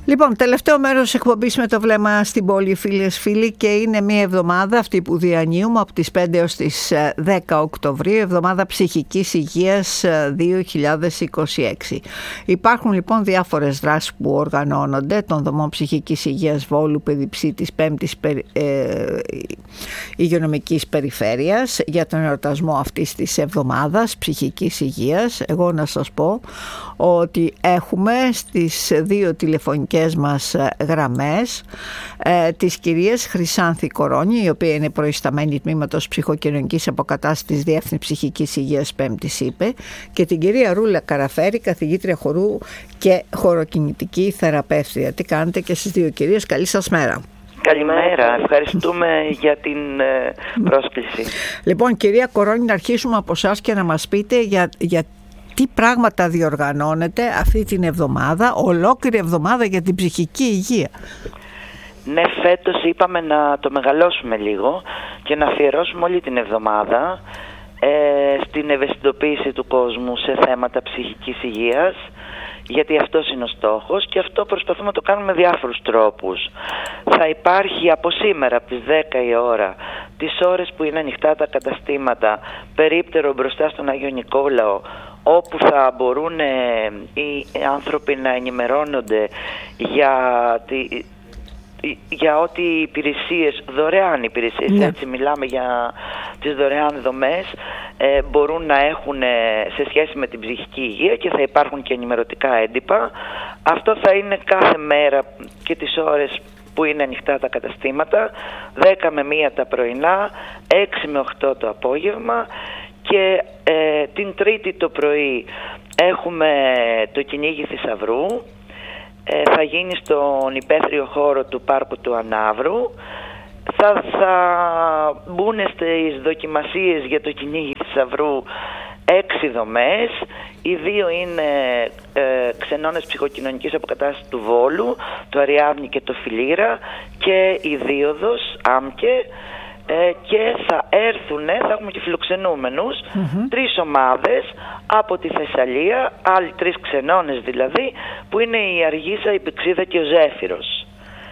Λοιπόν, τελευταίο μέρος εκπομπής με το βλέμμα στην πόλη, φίλες φίλοι, και είναι μια εβδομάδα αυτή που διανύουμε από τις 5 έως τις 10 Οκτωβρίου, εβδομάδα ψυχικής υγείας 2026. Υπάρχουν λοιπόν διάφορες δράσεις που οργανώνονται των δομών ψυχικής υγείας Βόλου, Πεδιψή της 5ης υγειονομικής περιφέρειας για τον εορτασμό αυτής της εβδομάδας ψυχικής υγείας. Εγώ να σας πω ότι έχουμε στις δύο τηλεφωνικές μας γραμμές της κυρίας Χρυσάνθη Κορώνη, η οποία είναι προϊσταμένη τμήματος ψυχοκοινωνικής αποκατάστασης Διεύθυνση Ψυχικής Υγείας 5ης ΥΠΕ, και την κυρία Ρούλα Καραφέρη, καθηγήτρια χορού και χοροκινητική θεραπεύτρια. Τι κάνετε και στις δύο κυρίες? Καλή σας μέρα. Καλημέρα, ευχαριστούμε για την πρόσκληση. Λοιπόν, κυρία Κορώνη, να αρχίσουμε από εσάς και να μας πείτε για τι πράγματα διοργανώνετε αυτή την εβδομάδα, ολόκληρη εβδομάδα για την ψυχική υγεία. Ναι, φέτος είπαμε να το μεγαλώσουμε λίγο και να αφιερώσουμε όλη την εβδομάδα στην ευαισθητοποίηση του κόσμου σε θέματα ψυχικής υγείας, γιατί αυτός είναι ο στόχος και αυτό προσπαθούμε να το κάνουμε με διάφορους τρόπους. Θα υπάρχει από σήμερα από τις 10 η ώρα, τις ώρες που είναι ανοιχτά τα καταστήματα, περίπτερο μπροστά στον Άγιο Νικόλαο, όπου θα μπορούν οι άνθρωποι να ενημερώνονται για ό,τι υπηρεσίες, δωρεάν υπηρεσίες, ναι. Έτσι μιλάμε για τις δωρεάν δομές, μπορούν να έχουν σε σχέση με την ψυχική υγεία, και θα υπάρχουν και ενημερωτικά έντυπα. Αυτό θα είναι κάθε μέρα και τις ώρες που είναι ανοιχτά τα καταστήματα, 10 με 1 τα πρωινά, 6 με 8 το απόγευμα, και την Τρίτη το πρωί έχουμε το κυνήγι θησαυρού. Θα γίνει στον υπαίθριο χώρο του Πάρκου του Ανάβρου. Θα μπουν στις δοκιμασίες για το κυνήγι θησαυρού 6 δομές. Οι 2 είναι ξενώνες ψυχοκοινωνικής αποκατάστασης του Βόλου, το Αριάδνη και το Φιλήρα, και η Δίωδος, Άμκε. Και θα έχουμε και φιλοξενούμενους, 3 ομάδες από τη Θεσσαλία, άλλοι 3 ξενώνες δηλαδή, που είναι η Αργίσα, η Πυξίδα και ο Ζέφυρος.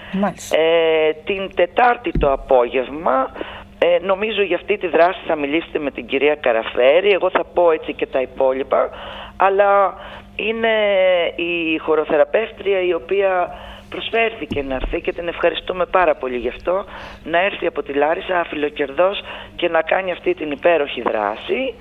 Την Τετάρτη το απόγευμα, νομίζω για αυτή τη δράση θα μιλήσετε με την κυρία Καραφέρη, εγώ θα πω έτσι και τα υπόλοιπα, αλλά είναι η χοροθεραπεύτρια η οποία προσφέρθηκε να έρθει και την ευχαριστούμε πάρα πολύ γι' αυτό, να έρθει από τη Λάρισα αφιλοκερδός και να κάνει αυτή την υπέροχη δράση.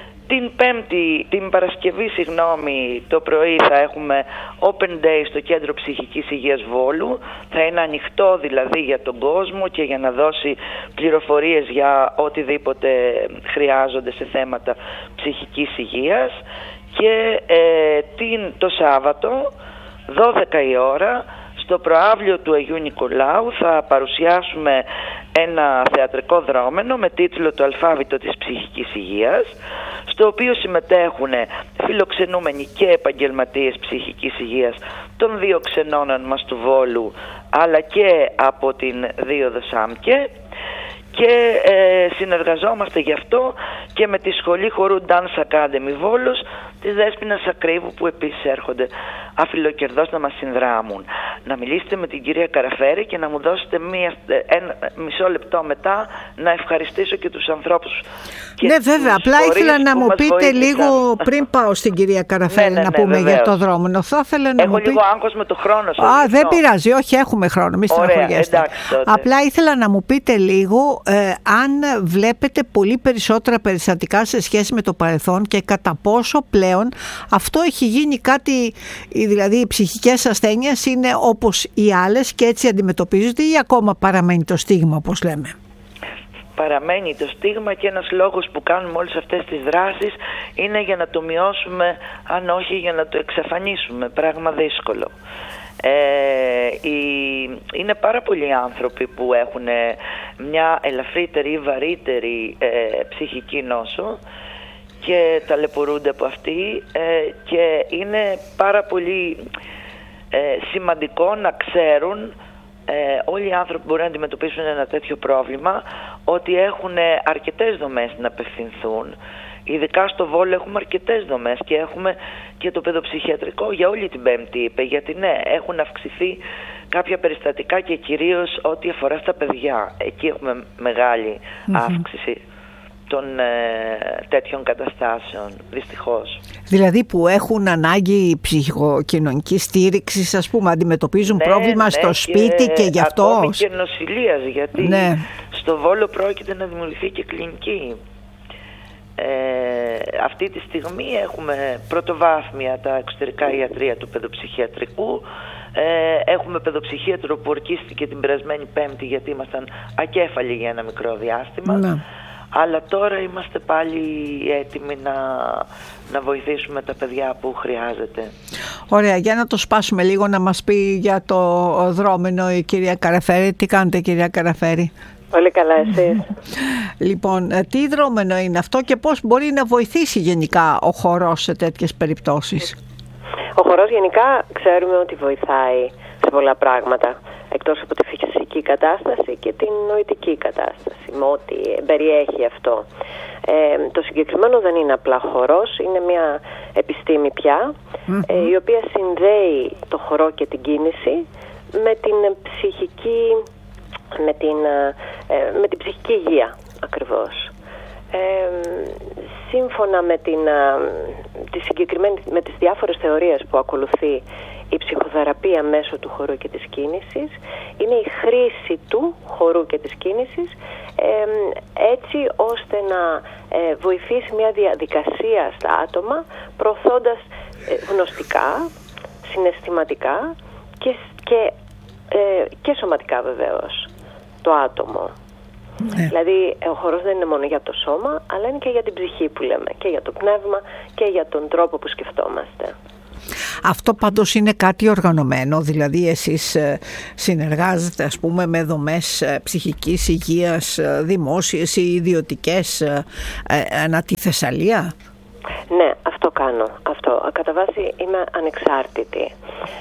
Την Παρασκευή, το πρωί θα έχουμε Open Day στο Κέντρο Ψυχικής Υγείας Βόλου. Θα είναι ανοιχτό δηλαδή για τον κόσμο και για να δώσει πληροφορίες για οτιδήποτε χρειάζονται σε θέματα ψυχικής υγείας. Και το Σάββατο, 12 η ώρα, στο προαύλιο του Αγίου Νικολάου θα παρουσιάσουμε ένα θεατρικό δρόμενο με τίτλο «Το αλφάβητο της ψυχικής υγείας», στο οποίο συμμετέχουν φιλοξενούμενοι και επαγγελματίες ψυχικής υγείας των 2 ξενώνων μας του Βόλου, αλλά και από την Δίωδο Σάμκε, και συνεργαζόμαστε γι' αυτό και με τη Σχολή Χορού Dance Academy Βόλος της Δέσποινας Ακρίβου, που επίσης έρχονται αφιλοκερδώς να μας συνδράμουν. Να μιλήσετε με την κυρία Καραφέρη και να μου δώσετε μισό λεπτό μετά να ευχαριστήσω και τους ανθρώπους. Και ναι, βέβαια, απλά ήθελα να μου πείτε λίγο πριν πάω στην κυρία Καραφέρη να πούμε βεβαίως για το δρόμενο. Θα ήθελα να έχω λίγο άγχος με το χρόνο σας. Δεν πειράζει, όχι, έχουμε χρόνο, μη στεναχωριέστε. Απλά ήθελα να μου πείτε λίγο αν βλέπετε πολύ περισσότερα περιστατικά σε σχέση με το παρελθόν και κατά πόσο πλέον αυτό έχει γίνει κάτι, δηλαδή οι ψυχικές ασθένειες είναι όπως οι άλλες και έτσι αντιμετωπίζονται, ή ακόμα παραμένει το στίγμα, όπως λέμε? Παραμένει το στίγμα, και ένας λόγος που κάνουμε όλες αυτές τις δράσεις είναι για να το μειώσουμε, αν όχι για να το εξαφανίσουμε, πράγμα δύσκολο. Είναι πάρα πολλοί άνθρωποι που έχουν μια ελαφρύτερη ή βαρύτερη ψυχική νόσο και ταλαιπωρούνται από αυτή, και είναι πάρα πολύ σημαντικό να ξέρουν όλοι οι άνθρωποι που μπορούν να αντιμετωπίσουν ένα τέτοιο πρόβλημα ότι έχουν αρκετές δομές να απευθυνθούν ειδικά στο Βόλο έχουμε αρκετές δομές και έχουμε και το παιδοψυχιατρικό για όλη την Πέμπτη, είπε, γιατί ναι, έχουν αυξηθεί κάποια περιστατικά και κυρίως ό,τι αφορά στα παιδιά. Εκεί έχουμε μεγάλη αύξηση των τέτοιων καταστάσεων, δυστυχώς. Δηλαδή που έχουν ανάγκη ψυχοκοινωνικής στήριξης, ας πούμε, αντιμετωπίζουν πρόβλημα στο σπίτι και γι' αυτό. Ακόμη και νοσηλείας, γιατί στο Βόλο πρόκειται να δημιουργηθεί και κλινική. Αυτή τη στιγμή έχουμε πρωτοβάθμια τα εξωτερικά ιατρεία του παιδοψυχιατρικού. Έχουμε παιδοψυχίατρο που ορκίστηκε την περασμένη Πέμπτη, γιατί ήμασταν ακέφαλοι για ένα μικρό διάστημα. Αλλά τώρα είμαστε πάλι έτοιμοι να βοηθήσουμε τα παιδιά που χρειάζεται. Ωραία, για να το σπάσουμε λίγο, να μας πει για το δρόμενο η κυρία Καραφέρη. Τι κάνετε, κυρία Καραφέρη? Πολύ καλά, εσείς? Λοιπόν, τι δρόμενο είναι αυτό και πώς μπορεί να βοηθήσει γενικά ο χορός σε τέτοιες περιπτώσεις? Ο χορός γενικά ξέρουμε ότι βοηθάει σε πολλά πράγματα, εκτός από τη φυσική κατάσταση και την νοητική κατάσταση, με ό,τι περιέχει αυτό. Το συγκεκριμένο δεν είναι απλά χορός, είναι μια επιστήμη πια, η οποία συνδέει το χορό και την κίνηση με την ψυχική, με την ψυχική υγεία ακριβώς. Σύμφωνα με τις διάφορες θεωρίες που ακολουθεί η ψυχοθεραπεία μέσω του χορού και της κίνησης, είναι η χρήση του χορού και της κίνησης έτσι ώστε να βοηθήσει μια διαδικασία στα άτομα, προωθώντας γνωστικά, συναισθηματικά και σωματικά βεβαίως το άτομο. Δηλαδή ο χορός δεν είναι μόνο για το σώμα, αλλά είναι και για την ψυχή που λέμε, και για το πνεύμα και για τον τρόπο που σκεφτόμαστε. Αυτό πάντως είναι κάτι οργανωμένο, δηλαδή εσείς συνεργάζεστε, ας πούμε, με δομές ψυχικής υγείας δημόσιες ή ιδιωτικές ανά τη Θεσσαλία? Ναι, αυτό κάνω. Κατά βάση είμαι ανεξάρτητη.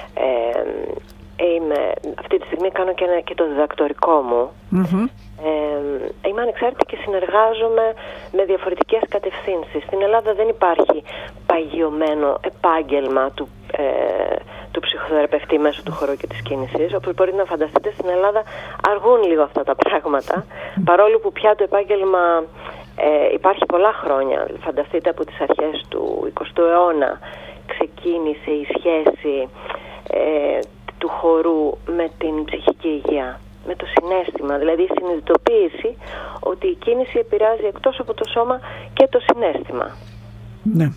Αυτή τη στιγμή κάνω και το διδακτορικό μου. Είμαι ανεξάρτητη και συνεργάζομαι με διαφορετικές κατευθύνσεις. Στην Ελλάδα δεν υπάρχει παγιωμένο επάγγελμα του ψυχοθεραπευτή μέσω του χορού και της κίνησης. Όπως μπορείτε να φανταστείτε, στην Ελλάδα αργούν λίγο αυτά τα πράγματα, παρόλο που πια το επάγγελμα υπάρχει πολλά χρόνια. Φανταστείτε, από τις αρχές του 20ου αιώνα ξεκίνησε η σχέση του χορού με την ψυχική υγεία, με το συναίσθημα, δηλαδή η συνειδητοποίηση ότι η κίνηση επηρεάζει εκτός από το σώμα και το συναίσθημα. Ναι.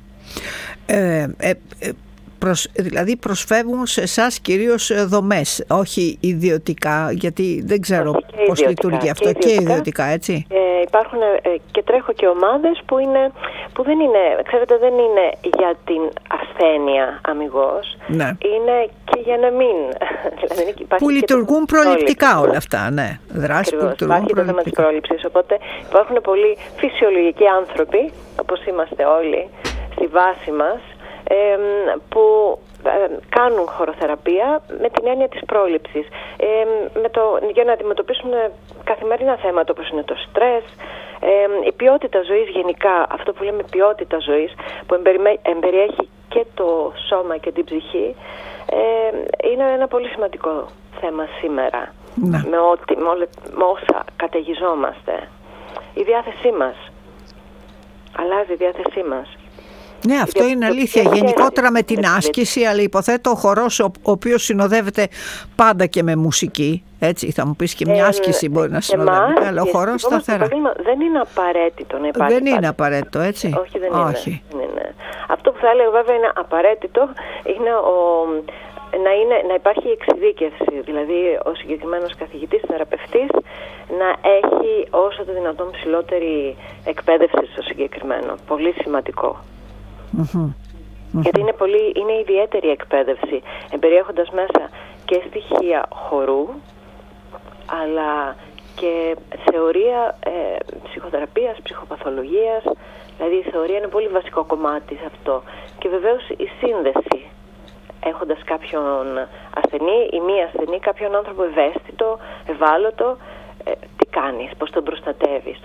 Δηλαδή προσφεύγουν σε εσάς κυρίως δομές, όχι ιδιωτικά, γιατί δεν ξέρω πώς λειτουργεί αυτό, και ιδιωτικά, έτσι. Υπάρχουν και τρέχω και ομάδες που δεν είναι, ξέρετε, δεν είναι για την ασθένεια αμιγώς, είναι και για να μην. Δηλαδή, που λειτουργούν προληπτικά όλα αυτά, ναι. Δράσεις που λειτουργούν υπάρχει το θέμα της πρόληψης, οπότε υπάρχουν πολλοί φυσιολογικοί άνθρωποι, όπως είμαστε όλοι, στη βάση μας, που κάνουν χοροθεραπεία με την έννοια της πρόληψης, για να αντιμετωπίσουν καθημερινά θέματα όπως είναι το στρες, η ποιότητα ζωής γενικά, αυτό που λέμε ποιότητα ζωής, που εμπεριέχει και το σώμα και την ψυχή, είναι ένα πολύ σημαντικό θέμα σήμερα, με όσα καταιγιζόμαστε. Η διάθεσή μας, αλλάζει η διάθεσή μας. Ναι, αυτό είναι αλήθεια. Γενικότερα με την άσκηση, αλλά υποθέτω ο χορός ο οποίος συνοδεύεται πάντα και με μουσική. Έτσι, θα μου πεις και μια άσκηση μπορεί να συνοδεύεται, αλλά ο χορός σταθερά. Δεν είναι απαραίτητο να υπάρχει. Δεν είναι απαραίτητο, έτσι. Όχι, δεν είναι. Αυτό που θα έλεγα βέβαια είναι απαραίτητο είναι να υπάρχει εξειδίκευση. Δηλαδή ο συγκεκριμένος καθηγητής, θεραπευτής, να έχει όσο το δυνατόν ψηλότερη εκπαίδευση στο συγκεκριμένο. Πολύ σημαντικό. Γιατί είναι ιδιαίτερη εκπαίδευση, εμπεριέχοντας μέσα και στοιχεία χορού, αλλά και θεωρία ψυχοθεραπείας, ψυχοπαθολογίας. Δηλαδή η θεωρία είναι πολύ βασικό κομμάτι σε αυτό. Και βεβαίως η σύνδεση, έχοντας κάποιον ασθενή ή μη ασθενή, κάποιον άνθρωπο ευαίσθητο, ευάλωτο, τι κάνεις, πώς τον προστατεύεις,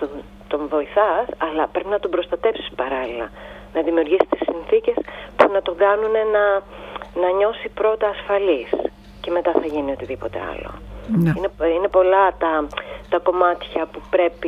τον βοηθάς, αλλά πρέπει να τον προστατέψεις παράλληλα. Να δημιουργήσεις τις συνθήκες που να τον κάνουν να νιώσει πρώτα ασφαλής και μετά θα γίνει οτιδήποτε άλλο. Ναι. Είναι πολλά τα κομμάτια που πρέπει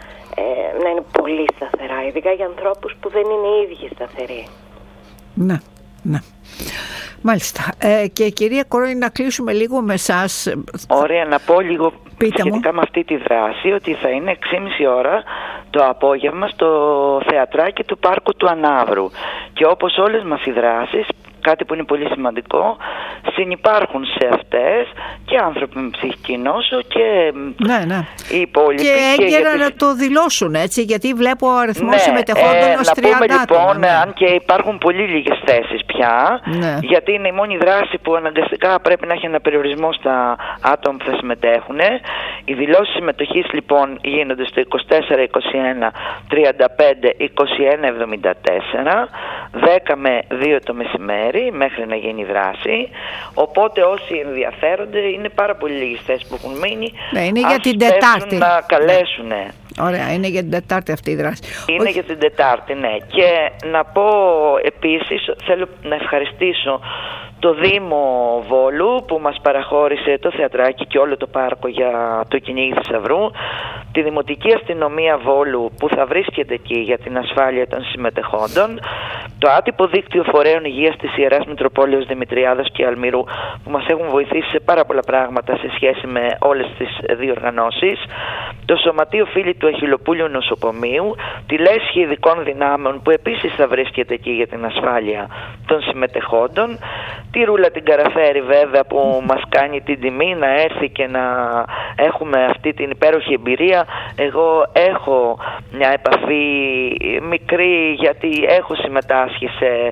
να είναι πολύ σταθερά, ειδικά για ανθρώπους που δεν είναι οι ίδιοι σταθεροί. Ναι, ναι. Μάλιστα. Και κυρία Κορώνη, να κλείσουμε λίγο με εσάς. Ωραία, να πω λίγο σχετικά με αυτή τη δράση, ότι θα είναι 6,5 ώρα το απόγευμα στο θεατράκι του Πάρκου του Ανάβρου. Και όπως όλες μας οι δράσεις, κάτι που είναι πολύ σημαντικό, συνυπάρχουν σε αυτές και άνθρωποι με ψυχική νόσο και οι υπόλοιποι. Και έγκαιρα να το δηλώσουν, έτσι, γιατί βλέπω ο αριθμός συμμετεχόντων ως 30 άτομα. Να πούμε λοιπόν, ναι. αν και υπάρχουν πολύ λίγες θέσεις πια, γιατί είναι η μόνη δράση που αναγκαστικά πρέπει να έχει ένα περιορισμό στα άτομα που θα συμμετέχουν. Οι δηλώσεις συμμετοχής λοιπόν γίνονται στο 24 21 35 21 74, 10 με 2 το μεσημέρι, μέχρι να γίνει η δράση. Οπότε όσοι ενδιαφέρονται, είναι πάρα πολύ λίγες θέσεις που έχουν μείνει. Ναι, είναι για την Τετάρτη. Να καλέσουν. Ναι. Ωραία, είναι για την Τετάρτη αυτή η δράση. Είναι για την Τετάρτη, ναι. Και να πω επίσης, θέλω να ευχαριστήσω το Δήμο Βόλου που μας παραχώρησε το θεατράκι και όλο το πάρκο για το κυνήγι θησαυρού, τη Δημοτική Αστυνομία Βόλου που θα βρίσκεται εκεί για την ασφάλεια των συμμετεχόντων, το άτυπο δίκτυο φορέων υγείας της Ιεράς Μητροπόλεως Δημητριάδος και Αλμυρού που μας έχουν βοηθήσει σε πάρα πολλά πράγματα σε σχέση με όλες τις διοργανώσεις, το Σωματείο Φίλοι του Αχιλλοπούλιου Νοσοκομείου, τη Λέσχη Ειδικών Δυνάμεων που επίσης θα βρίσκεται εκεί για την ασφάλεια των συμμετεχόντων, τη Ρούλα την Καραφέρη βέβαια που μας κάνει την τιμή να έρθει και να έχουμε αυτή την υπέροχη εμπειρία. Εγώ έχω μια επαφή μικρή γιατί έχω συμμετάσχει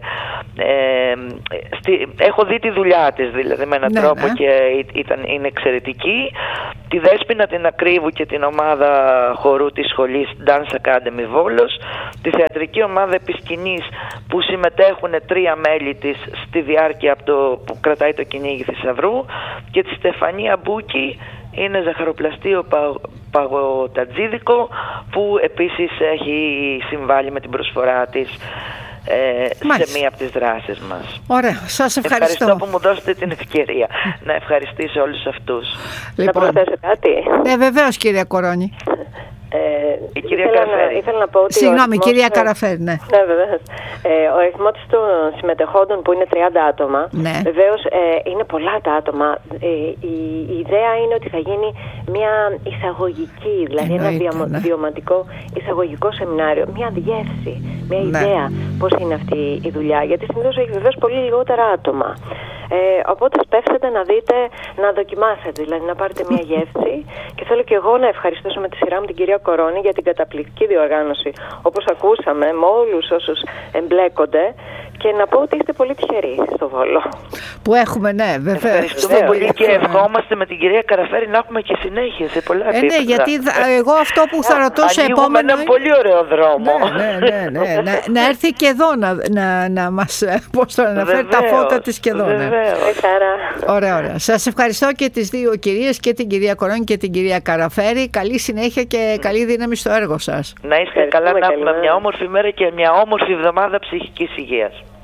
έχω δει τη δουλειά της δηλαδή με έναν τρόπο και είναι εξαιρετική. Τη Δέσποινα την Ακρίβου και την ομάδα χορού της σχολής Dance Academy Βόλος, τη θεατρική ομάδα επισκηνής που συμμετέχουν 3 μέλη της στη διάρκεια που κρατάει το κυνήγι θησαυρού και τη Στεφανία Μπούκη, είναι ζαχαροπλαστείο παγωτατζίδικο που επίσης έχει συμβάλει με την προσφορά της σε μία από τις δράσεις μας. Ωραία, σας ευχαριστώ. Ευχαριστώ που μου δώσετε την ευκαιρία να ευχαριστήσω όλους αυτούς. Λοιπόν, να προσθέσω κάτι? Ναι, βεβαίως κυρία Κορώνη. Η κυρία Καραφέρη. Ήθελα να πω ότι συγγνώμη, κυρία Καραφέρη, ναι. Ναι, βεβαίως. Ο αριθμός των συμμετεχόντων που είναι 30 άτομα, βεβαίως είναι πολλά τα άτομα. Η ιδέα είναι ότι θα γίνει μια εισαγωγική, δηλαδή ένα βιωματικό εισαγωγικό σεμινάριο, μια διεύση, μια ιδέα πώς είναι αυτή η δουλειά. Γιατί συνήθως έχει βεβαίως πολύ λιγότερα άτομα. Οπότε σπεύσετε να δείτε, να δοκιμάσετε, δηλαδή να πάρετε μια γεύση. Και θέλω και εγώ να ευχαριστήσω με τη σειρά μου την κυρία Κορώνη για την καταπληκτική διοργάνωση, όπως ακούσαμε, με όλους όσους εμπλέκονται. Και να πω ότι είστε πολύ τυχεροί στο Βόλο. Που έχουμε, ναι, βέβαια. Ευχαριστούμε πολύ και ευχόμαστε με την κυρία Καραφέρη να έχουμε και συνέχεια σε πολλά επίπεδα. Ναι, γιατί εγώ αυτό που θα ρωτώ σε επόμενο. Είναι ένα πολύ ωραίο δρόμο. Ναι. Να έρθει και εδώ να μας, πώς το αναφέρει, τα φώτα της και εδώ. Ωραία. Σας ευχαριστώ και τις δύο κυρίες, και την κυρία Κορώνη και την κυρία Καραφέρη. Καλή συνέχεια και καλή δύναμη στο έργο σας. Να είστε καλά, να έχουμε μια όμορφη μέρα και μια όμορφη εβδομάδα ψυχικής υγείας.